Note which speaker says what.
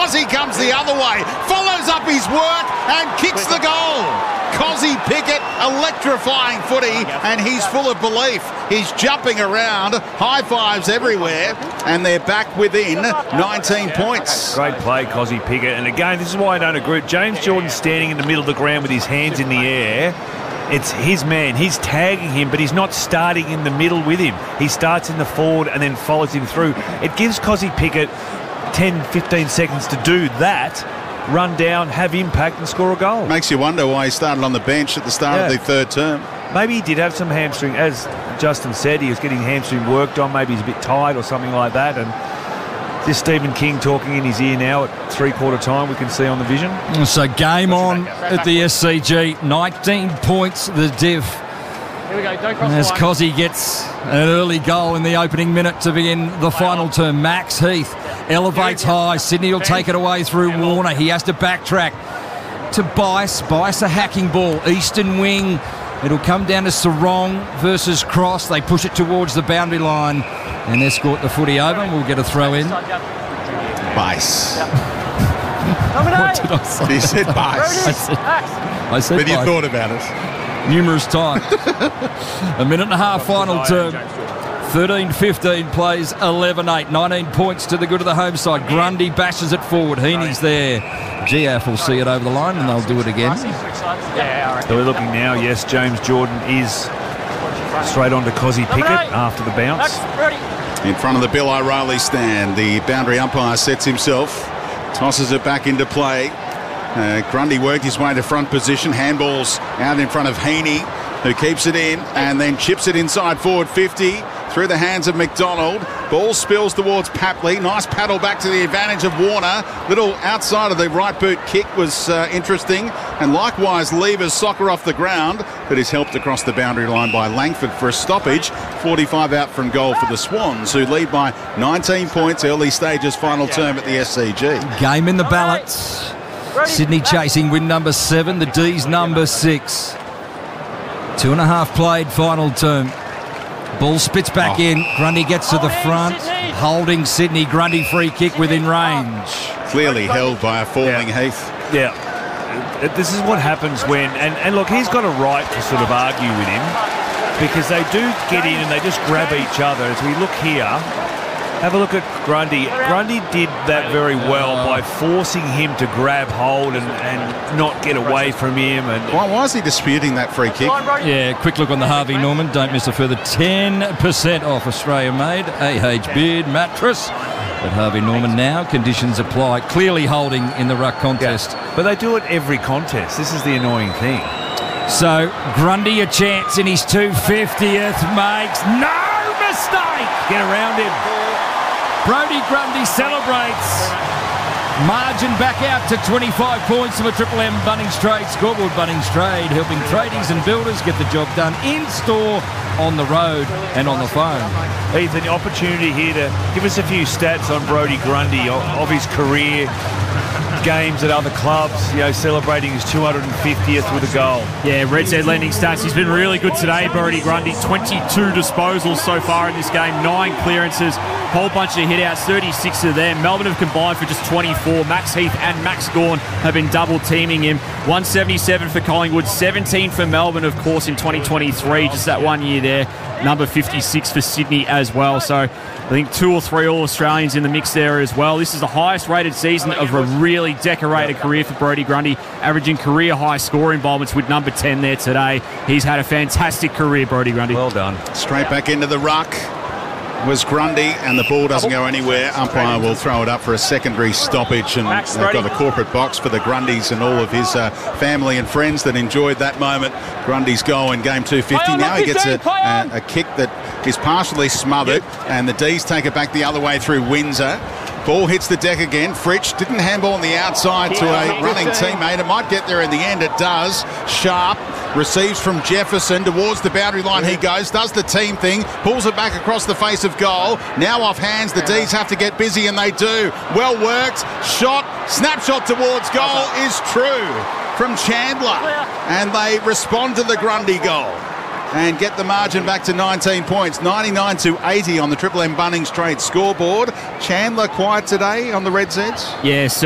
Speaker 1: Cozzy comes the other way, follows up his work and kicks the goal. Cozzy Pickett, electrifying footy, and he's full of belief. He's jumping around, high fives everywhere, and they're back within 19 points.
Speaker 2: Great play, Cozzy Pickett. And again, this is why I don't agree. James Jordan standing in the middle of the ground with his hands in the air. It's his man. He's tagging him, but he's not starting in the middle with him. He starts in the forward and then follows him through. It gives Cozzy Pickett 10, 15 seconds to do that, run down, have impact and score a goal.
Speaker 1: Makes you wonder why he started on the bench at the start of the third term.
Speaker 2: Maybe he did have some hamstring. As Justin said, he was getting hamstring worked on. Maybe he's a bit tired or something like that. And this Stephen King talking in his ear now at three-quarter time, we can see on the vision.
Speaker 3: So game on at the SCG. 19 points, the div.
Speaker 4: Here we go, don't cross
Speaker 3: As
Speaker 4: the line.
Speaker 3: Cozzy gets an early goal in the opening minute to begin the final term. Max Heath elevates high. Sydney will take it away through Warner. He has to backtrack to Bice. Bice a hacking ball. Eastern wing. It'll come down to Sarong versus Cross. They push it towards the boundary line and escort the footy over. We'll get a throw in.
Speaker 1: Bice.
Speaker 3: What did I say?
Speaker 1: He said Bice.
Speaker 3: I said
Speaker 1: But you
Speaker 3: Bice
Speaker 1: thought about it.
Speaker 3: numerous times. A minute and a half final term. 13-15 plays 11-8. 19 points to the good of the home side. Grundy bashes it forward. Heaney's there. GF will see it over the line and they'll do it again.
Speaker 2: So we're looking now, yes, James Jordan is straight on to Cozzy Pickett after the bounce.
Speaker 1: In front of the Bill O'Reilly stand, the boundary umpire sets himself, tosses it back into play. Grundy worked his way to front position. Handballs out in front of Heaney, who keeps it in and then chips it inside forward 50 through the hands of McDonald. Ball spills towards Papley. Nice paddle back to the advantage of Warner. Little outside of the right boot kick was interesting. And likewise, Lever's soccer off the ground, but is helped across the boundary line by Langford for a stoppage. 45 out from goal for the Swans, who lead by 19 points, early stages, final term at the SCG.
Speaker 3: Game in the balance. Sydney chasing win number 7. The D's number 6. 2.5 played, final term. Ball spits back in. Grundy gets to the front. Holding Sydney. Grundy free kick within range.
Speaker 1: Clearly held by a falling Heath.
Speaker 2: Yeah. This is what happens when... And look, he's got a right to sort of argue with him because they do get in and they just grab each other. As we look here, have a look at Grundy. Grundy did that very well by forcing him to grab hold and not get away from him. And
Speaker 1: Why is he disputing that free kick?
Speaker 3: Yeah, quick look on the Harvey Norman. Don't miss a further 10% off Australia-made AH Beard mattress. But Harvey Norman now, conditions apply. Clearly holding in the ruck contest.
Speaker 2: yeah. But they do it every contest. This is the annoying thing.
Speaker 3: So Grundy a chance in his 250th. Makes no mistake.
Speaker 2: Get around him.
Speaker 3: Brodie Grundy celebrates. Margin back out to 25 points of a Triple M Bunnings Trade scoreboard. Bunnings Trade helping tradies and builders get the job done in store, on the road and on the phone.
Speaker 2: Ethan, the opportunity here to give us a few stats on Brodie Grundy of his career, games at other clubs, celebrating his 250th with a goal.
Speaker 4: Yeah, Red Z lending stats. He's been really good today, Brodie Grundy. 22 disposals so far in this game, 9 clearances, whole bunch of hit-outs, 36 of them. Melbourne have combined for just 24. Max Heath and Max Gawn have been double-teaming him. 177 for Collingwood, 17 for Melbourne, of course, in 2023, just that 1 year there. Number 56 for Sydney as well. So I think 2 or 3 All-Australians in the mix there as well. This is the highest-rated season of a really decorated career for Brodie Grundy, averaging career-high score involvements with number 10 there today. He's had a fantastic career, Brodie Grundy.
Speaker 2: Well done.
Speaker 1: Straight back into the ruck was Grundy, and the ball doesn't go anywhere. Umpire will throw it up for a secondary stoppage, and they've got a corporate box for the Grundys and all of his family and friends that enjoyed that moment. Grundy's goal in game 250. Now he gets a kick that is partially smothered, and the D's take it back the other way through Windsor. Ball hits the deck again. Fritsch didn't handball on the outside to a running teammate. It might get there in the end. It does. Sharp receives from Jefferson towards the boundary line. He goes, does the team thing, pulls it back across the face of goal. Now off hands. The D's have to get busy, and they do. Well worked. Shot. Snapshot towards goal is true from Chandler. And they respond to the Grundy goal and get the margin back to 19 points. 99-80 on the Triple M Bunnings Trade scoreboard. Chandler quiet today on the Red Zeds?
Speaker 4: Yes.